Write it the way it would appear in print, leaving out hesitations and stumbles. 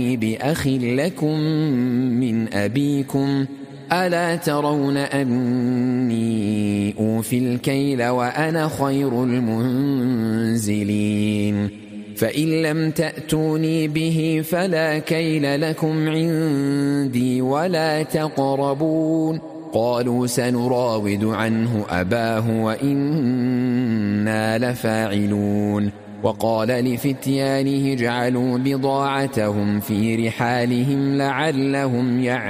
بأخ لكم من أبيكم ألا ترون أني أوفي الكيل وأنا خير المنزلين فإن لم تأتوني به فلا كيل لكم عندي ولا تقربون قالوا سنراود عنه أباه وإنا لفاعلون وقال لفتيانه اجعلوا بضاعتهم في رحالهم لعلهم يعلمون